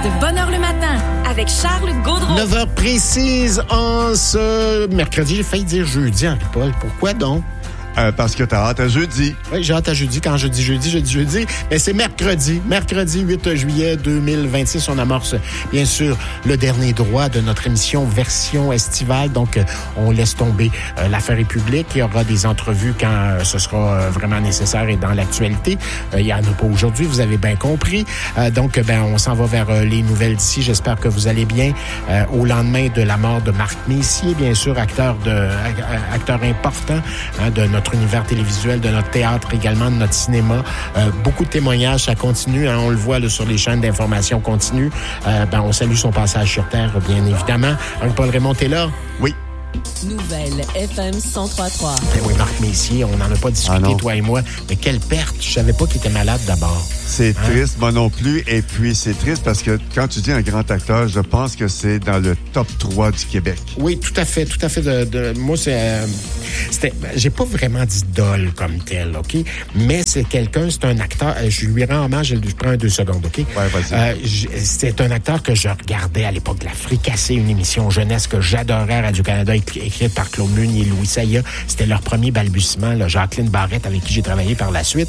de Bonne Heure le matin avec Charles Gaudreau. 9h précise en ce mercredi. J'ai failli dire jeudi, Henri-Paul. Pourquoi donc? Parce que t'as hâte à jeudi. Oui, j'ai hâte à jeudi. Quand je dis jeudi. Mais c'est mercredi. Mercredi 8 juillet 2026. On amorce, bien sûr, le dernier droit de notre émission version estivale. Donc, on laisse tomber l'affaire est publique. Il y aura des entrevues quand ce sera vraiment nécessaire et dans l'actualité. Il n'y en a pas aujourd'hui, vous avez bien compris. Donc, on s'en va vers les nouvelles d'ici. J'espère que vous allez bien. Au lendemain de la mort de Marc Messier, bien sûr, acteur important de notre univers télévisuel, de notre théâtre également, de notre cinéma. Beaucoup de témoignages, ça continue. On le voit là, sur les chaînes d'information continue. On salue son passage sur Terre, bien évidemment. Paul Raymond, t'es là? Oui. Nouvelle FM 103.3. Oui, Marc Messier, on n'en a pas discuté, toi et moi. Mais quelle perte! Je savais pas qu'il était malade d'abord. C'est triste, moi non plus. Et puis, c'est triste parce que quand tu dis un grand acteur, je pense que c'est dans le top 3 du Québec. Oui, tout à fait. Moi, j'ai pas vraiment d'idole comme tel, OK? Mais c'est un acteur. Je lui rends hommage, je prends 2 secondes, OK? Ouais, vas-y. C'est un acteur que je regardais à l'époque de La Fricassée, une émission jeunesse que j'adorais à Radio-Canada, écrite par Claude Meunier et Louis Saillat. C'était leur premier balbutiement, là. Jacqueline Barrette, avec qui j'ai travaillé par la suite.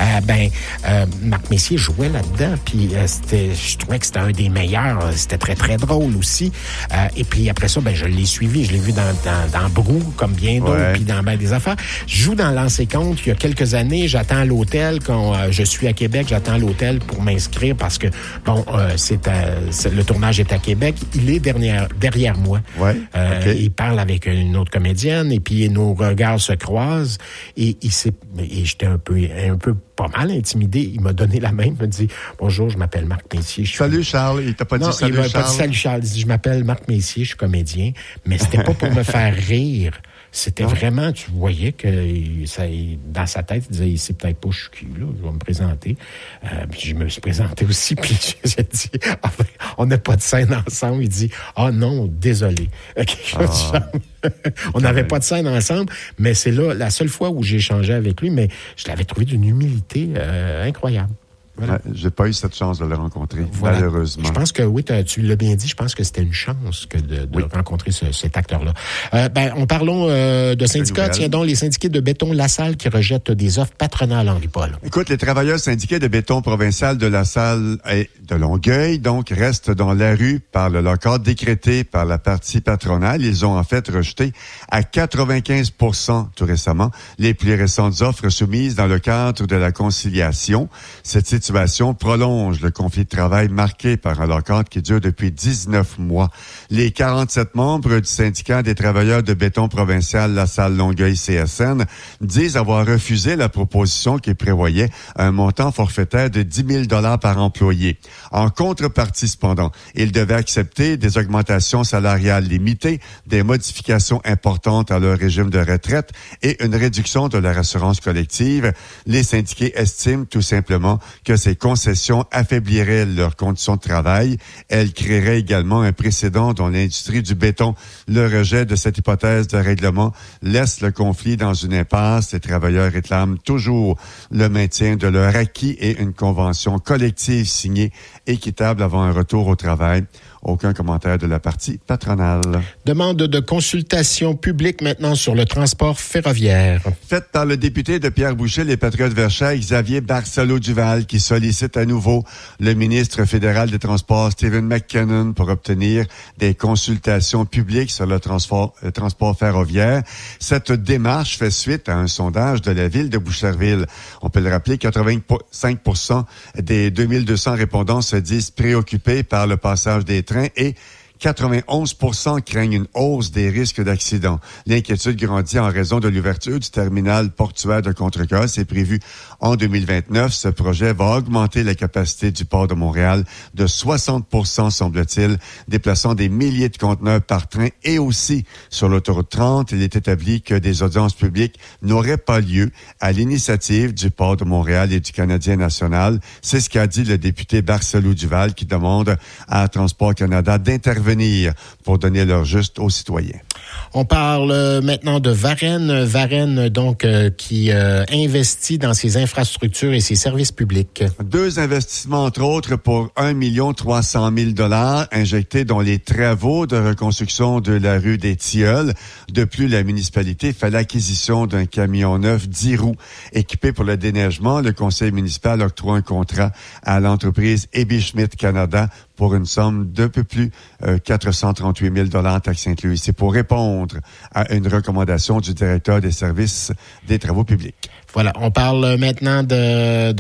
Marc Messier jouait là-dedans, puis je trouvais que c'était un des meilleurs. C'était très, très drôle aussi. Et puis après ça, je l'ai suivi. Je l'ai vu dans Brou, comme bien d'autres, puis dans des affaires. Je joue dans Lancer Compte il y a quelques années. J'attends l'hôtel quand je suis à Québec. J'attends l'hôtel pour m'inscrire parce que, le tournage est à Québec. Il est derrière moi. Ouais, okay. Il parle avec une autre comédienne et puis nos regards se croisent et j'étais un peu pas mal intimidé. Il m'a donné la main, il m'a dit « Bonjour, je m'appelle Marc Messier. » Salut Charles, il t'a pas dit salut Charles? Non, il m'a pas dit salut Charles. Il dit « Je m'appelle Marc Messier, je suis comédien. » Mais c'était pas pour me faire rire. C'était vraiment, tu voyais que dans sa tête, il disait, c'est peut-être pas chouki, là, je vais me présenter. Puis je me suis présenté aussi, puis j'ai dit, on n'a pas de scène ensemble. Il dit, non, désolé. On n'avait pas de scène ensemble, mais c'est là la seule fois où j'ai échangé avec lui, mais je l'avais trouvé d'une humilité incroyable. Voilà. J'ai pas eu cette chance de le rencontrer, malheureusement. Je pense que, oui, tu l'as bien dit, je pense que c'était une chance de rencontrer cet acteur-là. Parlons de syndicats. Tiens donc, les syndiqués de béton LaSalle qui rejettent des offres patronales, Henri-Paul. Écoute, les travailleurs syndiqués de béton provincial de LaSalle et de Longueuil, donc, restent dans la rue par le lock-out décrété par la partie patronale. Ils ont en fait rejeté à 95% tout récemment les plus récentes offres soumises dans le cadre de la conciliation. Cette situation prolonge le conflit de travail marqué par un lock-out qui dure depuis 19 mois. Les 47 membres du syndicat des travailleurs de béton provincial LaSalle-Longueuil CSN disent avoir refusé la proposition qui prévoyait un montant forfaitaire de 10 000 $ par employé. En contrepartie, cependant, ils devaient accepter des augmentations salariales limitées, des modifications importantes à leur régime de retraite et une réduction de leur assurance collective. Les syndiqués estiment tout simplement que ces concessions affaibliraient leurs conditions de travail. Elles créeraient également un précédent dans l'industrie du béton. Le rejet de cette hypothèse de règlement laisse le conflit dans une impasse. Les travailleurs réclament toujours le maintien de leur acquis et une convention collective signée équitable avant un retour au travail. Aucun commentaire de la partie patronale. Demande de consultation publique maintenant sur le transport ferroviaire. Faite par le député de Pierre-Boucher, les Patriotes Verchères, Xavier Barcelo-Duval, qui sollicite à nouveau le ministre fédéral des Transports, Stephen McKinnon, pour obtenir des consultations publiques sur le transport ferroviaire. Cette démarche fait suite à un sondage de la ville de Boucherville. On peut le rappeler, 85% des 2200 répondants se disent préoccupés par le passage des trains et 91% craignent une hausse des risques d'accident. L'inquiétude grandit en raison de l'ouverture du terminal portuaire de Contrecoeur. C'est prévu en 2029. Ce projet va augmenter la capacité du port de Montréal de 60%, semble-t-il, déplaçant des milliers de conteneurs par train. Et aussi, sur l'autoroute 30, il est établi que des audiences publiques n'auraient pas lieu à l'initiative du port de Montréal et du Canadien national. C'est ce qu'a dit le député Barcelo-Duval, qui demande à Transport Canada d'intervenir pour donner leur juste aux citoyens. On parle maintenant de Varennes. Varennes, donc, qui investit dans ses infrastructures et ses services publics. 2 investissements, entre autres, pour 1 300 000 $ injectés dans les travaux de reconstruction de la rue des Tilleuls. De plus, la municipalité fait l'acquisition d'un camion neuf 10 roues équipé pour le déneigement. Le conseil municipal octroie un contrat à l'entreprise Ebi Schmidt Canada pour une somme d'un peu plus 438 000 $ en taxe incluse. C'est pour répondre à une recommandation du directeur des services des travaux publics. Voilà, on parle maintenant des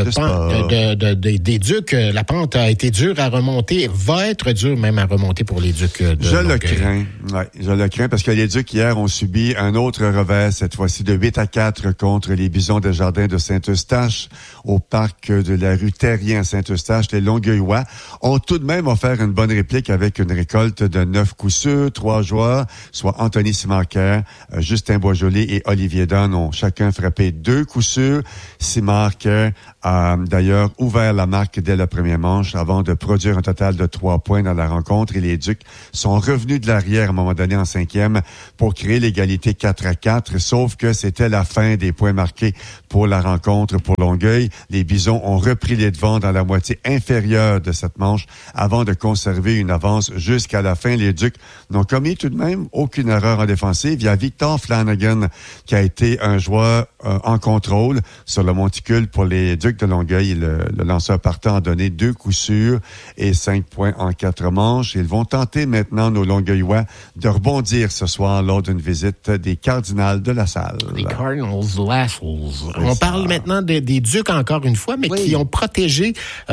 Ducs. La pente a été dure à remonter, va être dure même à remonter pour les Ducs de Je Longueuil. le crains, ouais, je le crains parce que les Ducs hier ont subi un autre revers, cette fois-ci de 8-4 contre les Bisons des Jardins de Saint-Eustache au parc de la rue Terrien à Saint-Eustache. Les Longueuillois ont tout de même offert une bonne réplique avec une récolte de 9 coups sûrs. 3 joueurs, soit Anthony Simarker, Justin Boisjoli et Olivier Dunn ont chacun frappé 2 coups sûrs. Simarker a d'ailleurs ouvert la marque dès la première manche avant de produire un total de 3 points dans la rencontre et les Ducs sont revenus de l'arrière à un moment donné en 5e pour créer l'égalité 4-4, sauf que c'était la fin des points marqués pour la rencontre pour Longueuil. Les Bisons ont repris les devants dans la moitié inférieure de cette manche avant de conserver une avance jusqu'à la fin. Les Ducs n'ont commis tout de même aucune erreur en défensive. Il y a Victor Flanagan qui a été un joueur en contrôle sur le monticule pour les Ducs de Longueuil. Le lanceur partant a donné 2 coups sûrs et 5 points en 4 manches. Ils vont tenter maintenant, nos Longueuillois, de rebondir ce soir lors d'une visite des Cardinals de la Salle. Les Cardinals de la Salle. On parle maintenant des Ducs encore une fois, mais qui ont protégé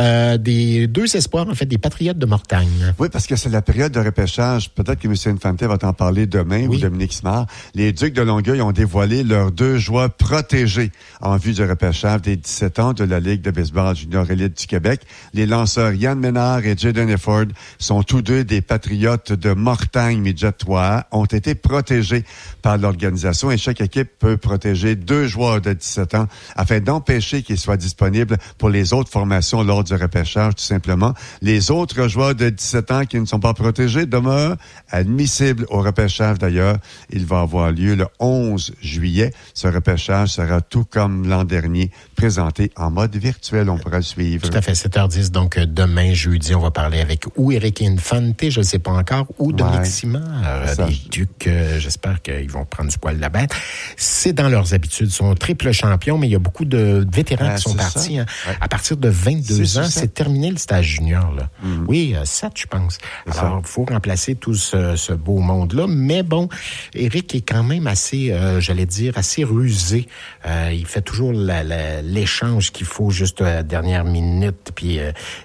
des 2 espoirs, en fait, des Patriotes de Mortagne. Oui, parce que c'est la période de repêchage. Peut-être que M. Infante va t'en parler demain ou Dominique Simard. Les Ducs de Longueuil ont dévoilé leurs 2 joueurs protégés en vue du repêchage des 17 ans de la Ligue de baseball junior élite du Québec. Les lanceurs Yann Ménard et Jaden Efford sont tous 2 des Patriotes de Mortagne Midget 3A, ont été protégés par l'organisation et chaque équipe peut protéger 2 joueurs de 17 ans afin d'empêcher qu'ils soient disponibles pour les autres formations lors du repêchage, tout simplement. Les autres joueurs de 17 ans qui ne sont pas protégés demeurent admissibles au repêchage. D'ailleurs, il va avoir lieu le 11 juillet. Ce repêchage sera tout comme l'an dernier, présenté en mode virtuel. On pourra le suivre. Tout à fait, 7h10. Donc, demain, jeudi, on va parler avec ou Éric Infante, je ne sais pas encore, ou Dominique Simard, des Ducs. J'espère qu'ils vont prendre du poil de la bête. C'est dans leurs habitudes. Ils sont triple champions, mais il y a beaucoup de vétérans qui sont partis. Hein. Ouais. À partir de 22 ans, c'est terminé le stage junior. Là. Mm-hmm. Oui, 7, je pense. Alors, il faut remplacer tout ce beau monde-là. Mais bon, Éric est quand même assez, j'allais dire, assez rusé. Il fait toujours l'échange qu'il faut juste à la dernière minute. Puis,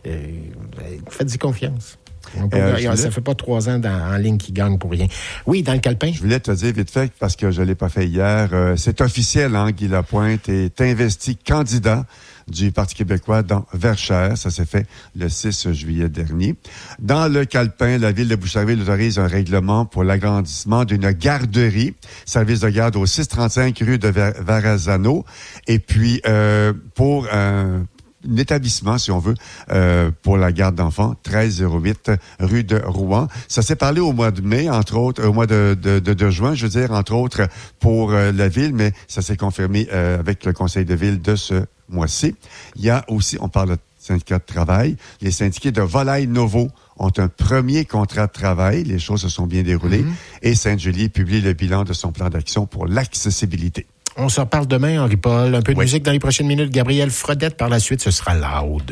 faites-y confiance. Ça fait pas 3 ans en ligne qu'il gagne pour rien. Oui, dans le calepin. Je voulais te dire vite fait, parce que je l'ai pas fait hier, c'est officiel, hein, Guy Lapointe est investi candidat du Parti québécois dans Verchères. Ça s'est fait le 6 juillet dernier. Dans le calepin, la ville de Boucherville autorise un règlement pour l'agrandissement d'une garderie, service de garde au 635 rue de Verrazano. Et puis, pour un établissement, si on veut, pour la garde d'enfants, 1308 rue de Rouen. Ça s'est parlé au mois de mai, entre autres, au mois de juin, je veux dire, entre autres, pour la ville, mais ça s'est confirmé avec le conseil de ville de ce mois-ci. Il y a aussi, on parle de syndicats de travail, les syndiqués de Volaille Novo ont un premier contrat de travail. Les choses se sont bien déroulées. Et Sainte-Julie publie le bilan de son plan d'action pour l'accessibilité. On se reparle demain, Henri-Paul. Un peu de musique dans les prochaines minutes. Gabriel Fredette, par la suite, ce sera Loud.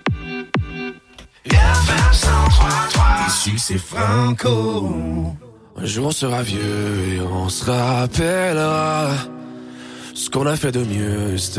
Ici, c'est Franco. Un jour, on sera vieux et on se rappellera ce qu'on a fait de mieux.